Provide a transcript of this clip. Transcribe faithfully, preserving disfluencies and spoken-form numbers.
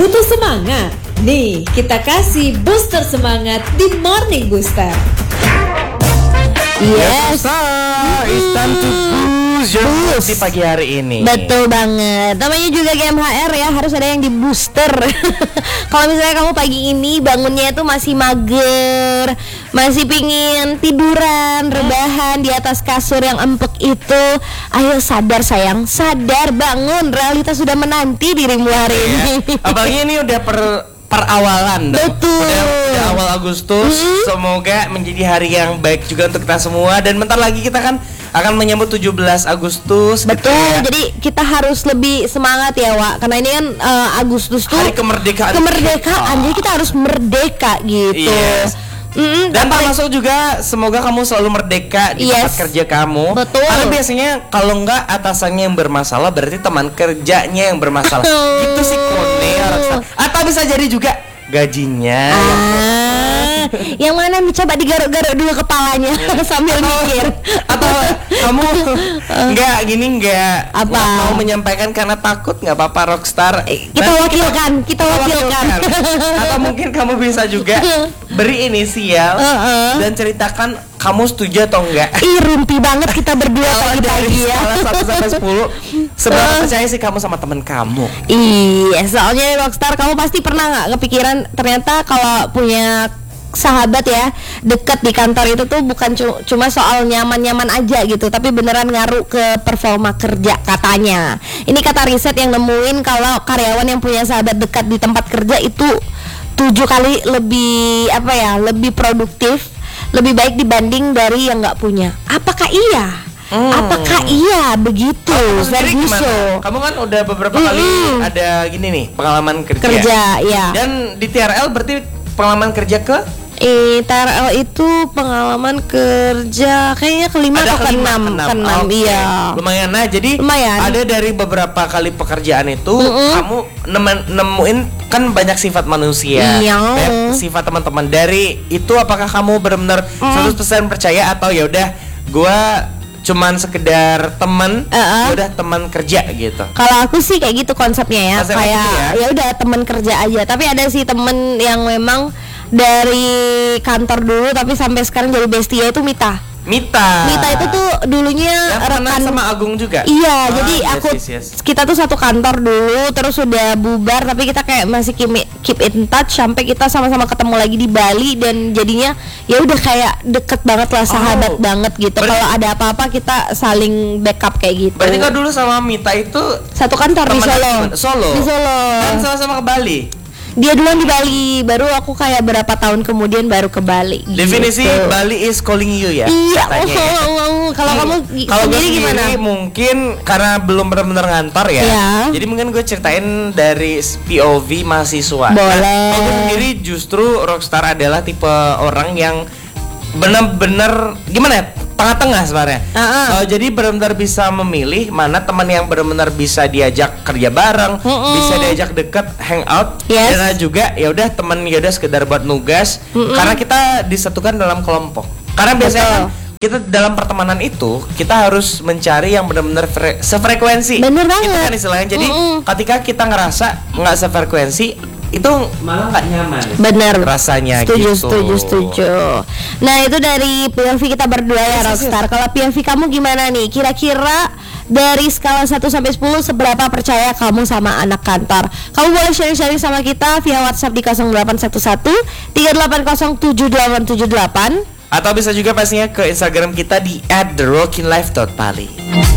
Butuh semangat? Nih, kita kasih booster semangat di Morning Booster. Yes, sir, it's time to boost your mood di pagi hari ini. betul banget. Namanya juga G M H R ya, harus ada yang di booster. Kalau misalnya kamu pagi ini bangunnya itu masih mager, masih pingin tiduran, rebahan di atas kasur yang empuk itu, ayo sadar sayang, sadar, bangun. Realitas sudah menanti dirimu hari ini. Ya, apalagi ini udah per perawalan dong. Betul. Udah, udah awal Agustus. hmm. Semoga menjadi hari yang baik juga untuk kita semua. Dan bentar lagi kita kan akan menyambut tujuh belas Agustus. Betul, gitu ya. jadi kita harus lebih semangat ya Wak. Karena ini kan uh, Agustus tuh hari kemerdekaan. Kemerdekaan, jadi kita harus merdeka gitu. Yes. Mm-mm, Dan tapi- termasuk juga semoga kamu selalu merdeka di Yes. tempat kerja kamu. Betul. Karena biasanya kalau enggak atasannya yang bermasalah, berarti teman kerjanya yang bermasalah. Gitu sih Kone. Atau bisa jadi juga gajinya. Ah, yang mana nih, coba digaruk-garuk dulu kepalanya sambil mikir. Atau kamu enggak gini enggak Apa? nggak mau menyampaikan karena takut, nggak apa-apa Rockstar. Kita Nanti wakilkan, kita wakilkan. Atau mungkin kamu bisa juga beri inisial Uh-uh. dan ceritakan kamu setuju atau enggak. Ih, rumpi banget kita berdua Kalau dari pagi-pagi ya. skala satu sampai sepuluh, seberapa percaya sih kamu sama teman kamu? Iya, soalnya Rockstar, kamu pasti pernah nggak kepikiran ternyata kalau punya sahabat ya dekat di kantor itu tuh bukan cu- cuma soal nyaman-nyaman aja gitu, tapi beneran ngaruh ke performa kerja katanya. Ini kata riset yang nemuin kalau karyawan yang punya sahabat dekat di tempat kerja itu tujuh kali lebih apa ya, lebih produktif, lebih baik dibanding dari yang nggak punya. Apakah iya? Hmm. Apakah iya begitu? Kamu sendiri Ferguson? gimana? Kamu kan udah beberapa Mm-mm. kali ada gini nih pengalaman kerja. Kerja, ya. Dan di T R L berarti pengalaman kerja ke Eh, T R L itu pengalaman kerja kayaknya kelima ada atau kelima, keenam, keenam, Oke. iya. Lumayan. Nah, jadi Lumayan. ada dari beberapa kali pekerjaan itu Mm-mm. kamu nemen- nemuin kan banyak sifat manusia, Iya. banyak sifat teman-teman. Dari itu apakah kamu benar-benar seratus persen percaya atau ya udah gua cuman sekedar teman, Uh-uh. ya udah teman kerja gitu. Kalau aku sih kayak gitu konsepnya ya, Konsepnya kayak gitu ya. ya udah teman kerja aja. Tapi ada sih temen yang memang dari kantor dulu tapi sampai sekarang jadi bestie, itu Mita. Mita. Mita itu tuh dulunya yang pernah rekan sama Agung juga. Iya, Ah, jadi yes, aku yes, yes. kita tuh satu kantor dulu, terus udah bubar, tapi kita kayak masih keep, keep in touch sampai kita sama-sama ketemu lagi di Bali, dan jadinya ya udah kayak deket banget lah, sahabat Oh. banget gitu. Berarti- Kalau ada apa-apa kita saling backup kayak gitu. Berarti kau dulu sama Mita itu Satu kantor di teman- Solo. Solo. Di Solo. Dan sama-sama ke Bali. Dia duluan di Bali, baru aku kayak berapa tahun kemudian baru ke Bali. Definisi gitu. Bali is calling you ya. Iya, katanya ya. oh, oh, oh. Kalau kamu gi- Kalau gue sendiri sendiri gimana? mungkin karena belum benar-benar ngantor ya. Iya. Jadi mungkin gue ceritain dari P O V mahasiswa. Boleh. Nah, kalau gue sendiri justru Rockstar adalah tipe orang yang benar-benar gimana ya? Tengah-tengah sebenarnya. Uh-uh. Uh, jadi benar-benar bisa memilih mana teman yang benar-benar bisa diajak kerja bareng, Mm-mm. bisa diajak deket hangout, Yes. dan ada juga ya udah teman ya udah sekedar buat nugas. Mm-mm. Karena kita disatukan dalam kelompok. Karena biasanya Betul. kan kita dalam pertemanan itu kita harus mencari yang benar-benar fre- sefrekuensi. Bener Itu banget. kan istilahnya. Jadi Mm-mm. ketika kita ngerasa nggak sefrekuensi, itu malah nggak nyaman. Bener. Rasanya Setuju, gitu. setuju, setuju. Nah, itu dari P O V kita berdua ya, Yes, yes, Rockstar. Kalau P O V kamu gimana nih? Kira-kira dari skala satu sampai sepuluh seberapa percaya kamu sama anak kantor? Kamu boleh sharing-sharing sama kita via WhatsApp di nol delapan satu satu tiga delapan nol tujuh delapan tujuh delapan. Atau bisa juga pastinya ke Instagram kita di at the rockin life dot pali.